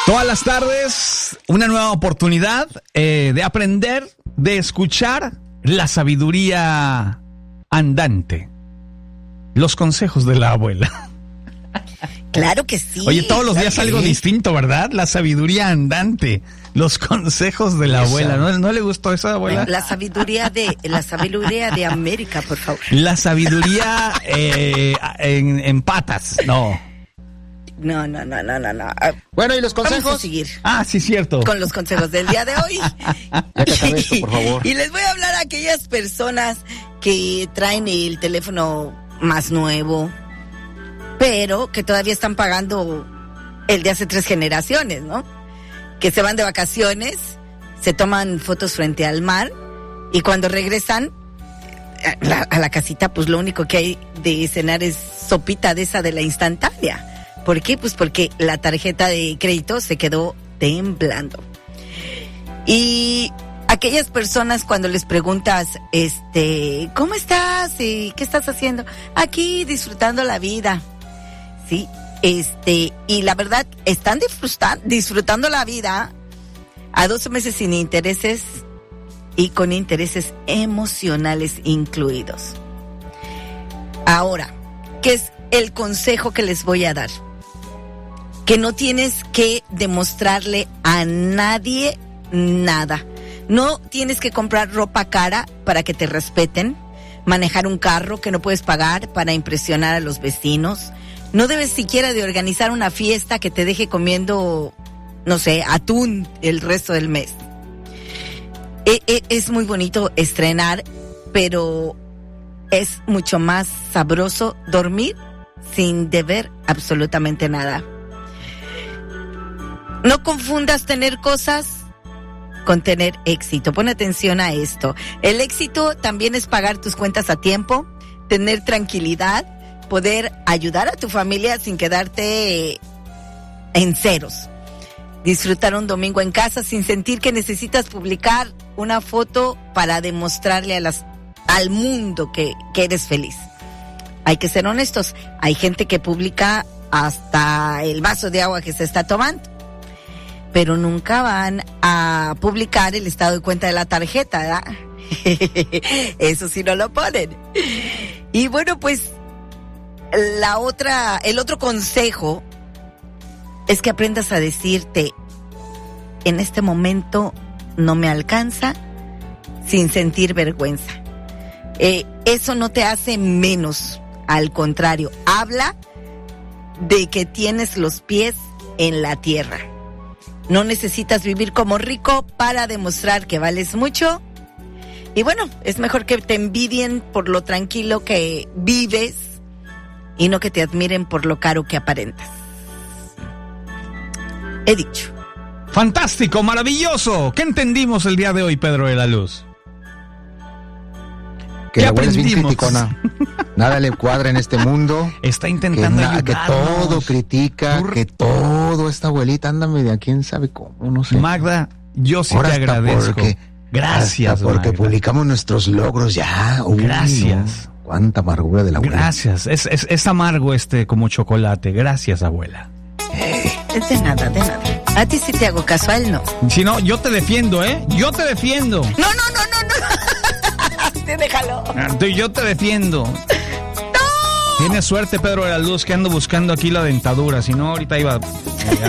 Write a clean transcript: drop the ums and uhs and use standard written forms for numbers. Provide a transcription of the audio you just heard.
Todas las tardes, una nueva oportunidad de aprender, de escuchar la sabiduría andante. Los consejos de la abuela. Claro que sí. Oye, todos los días algo distinto, ¿verdad? La sabiduría andante. Los consejos de la abuela. ¿No le gustó esa abuela? La sabiduría de América, por favor. La sabiduría en patas. No. No. Bueno, ¿y los consejos? Vamos a seguir. Ah, sí, cierto. Con los consejos del día de hoy. Ya que acabe esto, por favor. Y les voy a hablar a aquellas personas que traen el teléfono más nuevo, pero que todavía están pagando el de hace 3 generaciones, ¿no? Que se van de vacaciones, se toman fotos frente al mar y cuando regresan a la casita, pues lo único que hay de cenar es sopita de esa de la instantánea. ¿Por qué? Pues porque la tarjeta de crédito se quedó temblando. Y aquellas personas cuando les preguntas, ¿cómo estás? ¿Y qué estás haciendo? Aquí disfrutando la vida. Sí, y la verdad, están disfrutando la vida a 12 meses sin intereses y con intereses emocionales incluidos. Ahora, ¿qué es el consejo que les voy a dar? Que no tienes que demostrarle a nadie nada. No tienes que comprar ropa cara para que te respeten, manejar un carro que no puedes pagar para impresionar a los vecinos. No debes siquiera de organizar una fiesta que te deje comiendo, no sé, atún el resto del mes. Es muy bonito estrenar, pero es mucho más sabroso dormir sin deber absolutamente nada. No confundas tener cosas con tener éxito. Pon atención a esto. El éxito también es pagar tus cuentas a tiempo, tener tranquilidad, poder ayudar a tu familia sin quedarte en ceros. Disfrutar un domingo en casa sin sentir que necesitas publicar una foto para demostrarle al mundo que eres feliz. Hay que ser honestos. Hay gente que publica hasta el vaso de agua que se está tomando, pero nunca van a publicar el estado de cuenta de la tarjeta, ¿verdad? Eso sí no lo ponen. Y bueno, pues el otro consejo es que aprendas a decirte, en este momento no me alcanza, sin sentir vergüenza. Eso no te hace menos, al contrario, habla de que tienes los pies en la tierra. No necesitas vivir como rico para demostrar que vales mucho. Y bueno, es mejor que te envidien por lo tranquilo que vives y no que te admiren por lo caro que aparentas. He dicho. Fantástico, maravilloso. ¿Qué entendimos el día de hoy, Pedro de la Luz? Que la abuela es bien criticona. Nada le cuadra en este mundo. Está intentando ayudarnos. Que todo critica, que todo, esta abuelita anda media, quién sabe cómo, no sé. Magda, yo sí te agradezco. Gracias, porque Magda. Publicamos nuestros logros ya. Gracias. No. Cuánta amargura de la abuela. Gracias. Es amargo como chocolate. Gracias, abuela. De nada. A ti sí te hago caso, a él no. Si no, yo te defiendo, ¿eh? Yo te defiendo. No. Déjalo. Yo te defiendo. ¡No! Tienes suerte, Pedro de la Luz, que ando buscando aquí la dentadura. Si no, ahorita iba...